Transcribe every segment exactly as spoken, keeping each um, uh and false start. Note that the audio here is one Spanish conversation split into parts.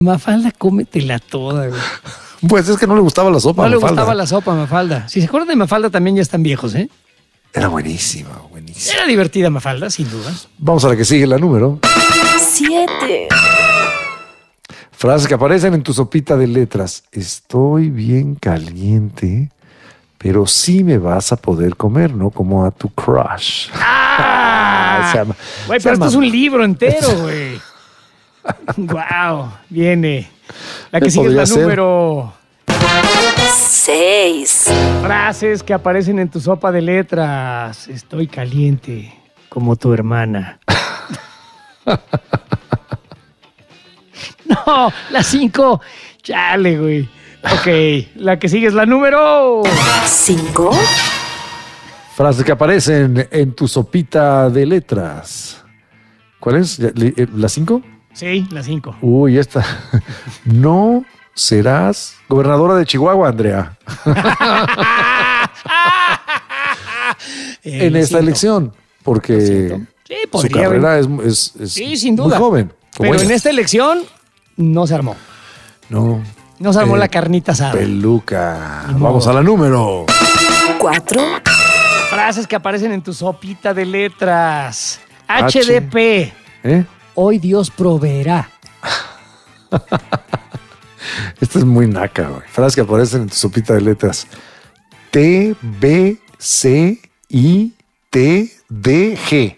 Mafalda, cómetela toda, güey. Pues es que no le gustaba la sopa. No a le Mafalda. gustaba la sopa a Mafalda. Si se acuerdan de Mafalda, también ya están viejos, ¿eh? Era buenísima, buenísima. Era divertida Mafalda, sin dudas. Vamos a la que sigue, la número. Siete. Frases que aparecen en tu sopita de letras. Estoy bien caliente, pero sí me vas a poder comer, ¿no? Como a tu crush. ¡Ah! Se llama- Güey, se pero esto llama- es un libro entero, güey. Wow, viene. La que Eh, sigue es la podría ser. número. Seis. Frases que aparecen en tu sopa de letras. Estoy caliente, como tu hermana. No, la cinco. Chale, güey. Ok, la que sigue es la número. Cinco. Frases que aparecen en tu sopita de letras. ¿Cuál es? ¿Ya- le- eh, ¿La cinco? Sí, la cinco. Uy, esta. No serás gobernadora de Chihuahua, Andrea, Eh, en lo esta siento. elección, Lo porque siento. Sí, su podría carrera es, es- es Sí, sin muy duda. joven. como Pero ella. en esta elección no se armó. No. No se armó Eh, la carnita asada. Peluca. Ni modo. Vamos a la número. Cuatro. Frases que aparecen en tu sopita de letras. H. H D P. ¿Eh? Hoy Dios proveerá. Esta es muy naca, güey. Frases que aparecen en tu sopita de letras. T, B, C, I, T, D, G.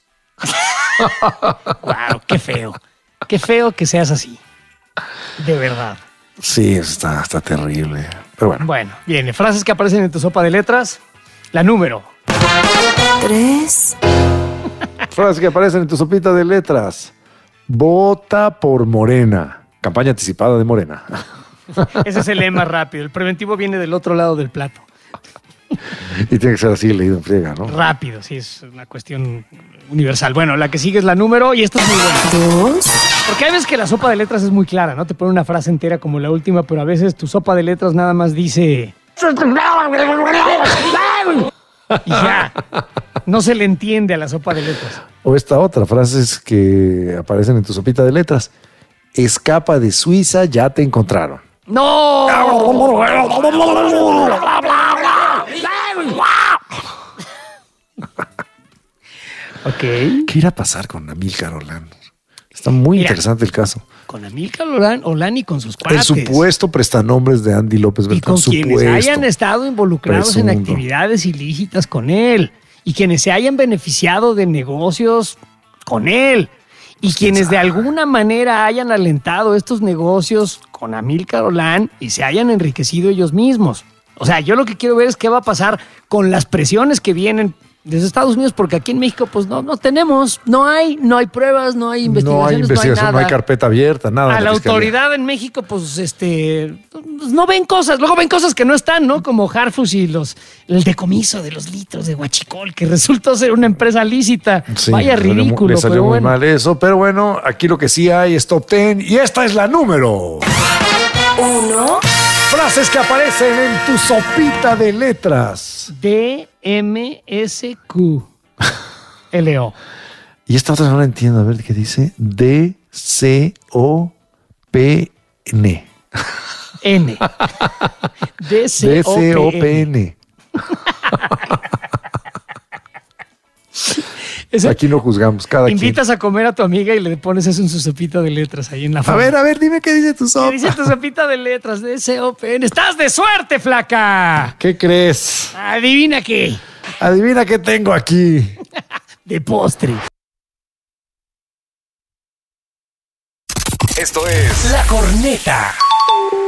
Wow, qué feo. Qué feo que seas así. De verdad. Sí, está, está terrible. Pero bueno. Bueno, viene. Frases que aparecen en tu sopa de letras. La número. Tres. Frases que aparecen en tu sopita de letras. Vota por Morena. Campaña anticipada de Morena. Ese es el lema rápido. El preventivo viene del otro lado del plato. Y tiene que ser así, leído en friega, ¿no? Rápido, sí, es una cuestión universal. Bueno, la que sigue es la número y esta es muy buena. Dos. Porque hay veces que la sopa de letras es muy clara, ¿no? Te pone una frase entera como la última, pero a veces tu sopa de letras nada más dice... Y ya. No se le entiende a la sopa de letras. O esta otra, frases que aparecen en tu sopita de letras. Escapa de Suiza, ya te encontraron. ¡No! Ok. ¿Qué irá a pasar con Amílcar Olán? Está muy Mira. interesante el caso. Con Amílcar Olán, Olán y con sus El cuates. supuesto prestanombres de Andy López Y Beltrán. con quienes supuesto. hayan estado involucrados en Presunto. actividades ilícitas con él. Y quienes se hayan beneficiado de negocios con él. Y quienes de alguna manera hayan alentado estos negocios con Amílcar Olán y se hayan enriquecido ellos mismos. O sea, yo lo que quiero ver es qué va a pasar con las presiones que vienen desde Estados Unidos, porque aquí en México pues no, no tenemos, no hay, no hay pruebas, no hay investigaciones, No hay investigación, no no hay hay, nada. carpeta abierta, nada. A en la Fiscalía. autoridad en México, pues, este, pues, no ven cosas, luego ven cosas que no están, ¿no? Como Harfus y los, el decomiso de los litros de Huachicol, que resultó ser una empresa lícita. Sí, Vaya le salió mu- ridículo, le salió pero muy bueno. mal eso, pero bueno, aquí lo que sí hay es top ten y esta es la número. Uno. Frases que aparecen en tu sopita de letras. D M S Q L O. Y esta otra no la entiendo, a ver qué dice. D C O P N. N. D D C O P N. Aquí no juzgamos, cada quien. Invitas a comer a tu amiga y le pones eso en su sopita de letras ahí en la A forma. ver, a ver, dime qué dice tu ¿Qué sopa. dice tu sopita de letras? D C O P N. ¡Estás de suerte, flaca! ¿Qué crees? Adivina qué. Adivina qué tengo aquí. De postre. Esto es La Corneta.